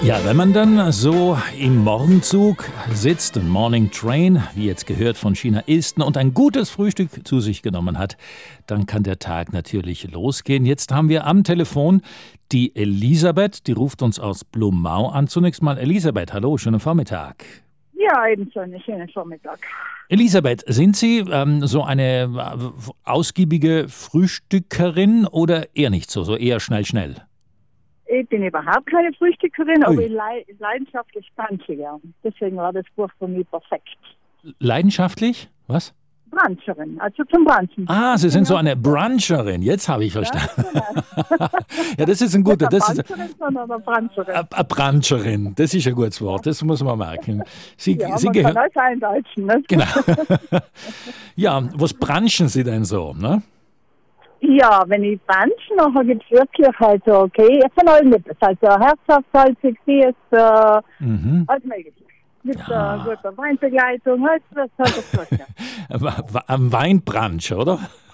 Ja, wenn man dann so im Morgenzug sitzt, ein Morning Train, wie jetzt gehört von China Easton, und ein gutes Frühstück zu sich genommen hat, dann kann der Tag natürlich losgehen. Jetzt haben wir am Telefon die Elisabeth, die ruft uns aus Blumau an. Zunächst mal Elisabeth, hallo, schönen Vormittag. Ja, ebenso einen schönen Vormittag. Elisabeth, sind Sie so eine ausgiebige Frühstückerin oder eher nicht so eher schnell? Ich bin überhaupt keine Frühstückerin, aber Ui. ich leidenschaftlich brunche gern. Deswegen war das Buch für mich perfekt. Leidenschaftlich? Was? Bruncherin, also zum Brunchen. Ah, Sie sind so eine Bruncherin. Jetzt habe ich verstanden. Ja, das ist ein guter. Nicht Das eine ist Bruncherin, sondern eine Bruncherin. eine Bruncherin. Das ist ein gutes Wort. Das muss man merken. Sie Ja, man kann gehören. alles eindeutschen. Ne? Genau. Ja, was brunchen Sie denn so? Ne? Ja, wenn ich brunche, nachher gibt es wirklich halt so, okay, von allem mit. Also herzhaft, salzig, süß, alles mögliche. Mit guter Weinbegleitung, halt das halt das Flasche. Am Weinbrunch, oder?